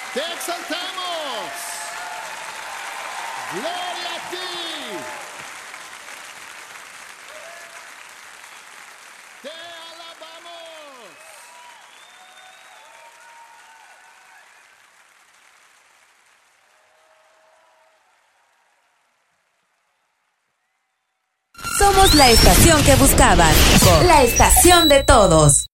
Te exaltamos. Gloria a ti. Te alabamos. Somos la estación que buscabas. La estación de todos.